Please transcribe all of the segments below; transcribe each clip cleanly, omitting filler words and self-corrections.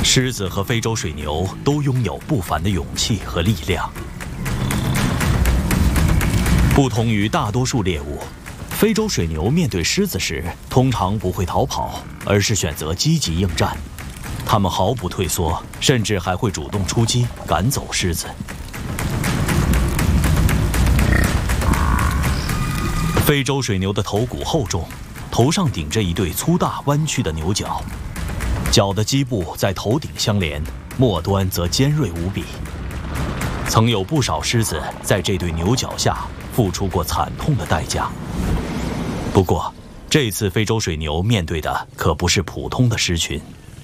狮子和非洲水牛都拥有不凡的勇气和力量。不同于大多数猎物，非洲水牛面对狮子时，通常不会逃跑，而是选择积极应战。它们毫不退缩，甚至还会主动出击，赶走狮子。非洲水牛的头骨厚重，头上顶着一对粗大弯曲的牛角，角的基部在头顶相连，末端则尖锐无比。曾有不少狮子在这对牛角下付出过惨痛的代价。不过，这次非洲水牛面对的可不是普通的狮群。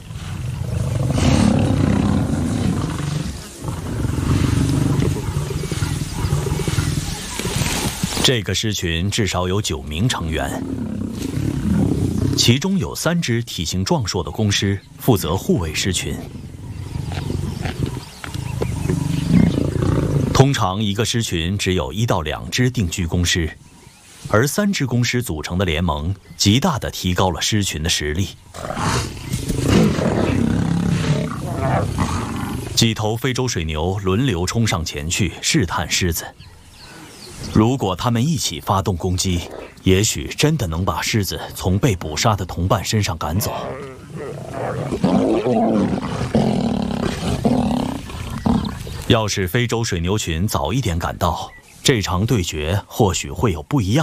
这个狮群至少有9名成员，其中有3只体型壮硕的公狮负责护卫狮群。通常一个狮群只有1到2只定居公狮，而3只公狮组成的联盟，极大地提高了狮群的实力。几头非洲水牛轮流冲上前去试探狮子。如果他们一起发动攻击，也许真的能把狮子从被捕杀的同伴身上赶走。要是非洲水牛群早一点赶到，这场对决或许会有不一样